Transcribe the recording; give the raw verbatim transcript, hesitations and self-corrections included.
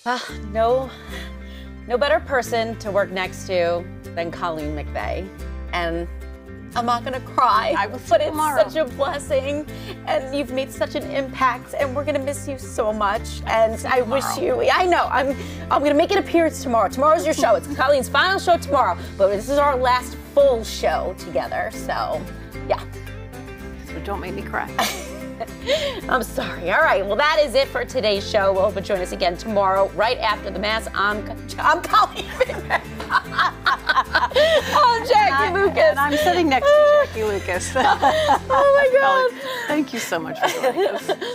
Uh, no, no better person to work next to than Colleen McVeigh. And I'm not gonna cry, I will see but you it's tomorrow. such a blessing, and you've made such an impact, and we're gonna miss you so much. And I wish you, I know, I'm, I'm gonna make an appearance tomorrow. Tomorrow's your show. It's Colleen's final show tomorrow, but this is our last full show together. So, yeah. So don't make me cry. I'm sorry. All right. Well, that is it for today's show. We'll hope you join us again tomorrow, right after the mass. I'm, I'm Colleen. I'm Jackie And Lucas. And I'm sitting next to Jackie Lucas. Oh my God. Thank you so much for joining us.